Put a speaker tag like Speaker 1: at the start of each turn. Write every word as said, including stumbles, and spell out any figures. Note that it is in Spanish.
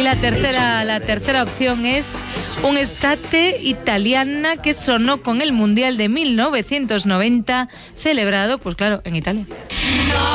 Speaker 1: la tercera, la tercera opción es un estate italiana que sonó con el Mundial de mil novecientos noventa, celebrado, pues claro, en Italia.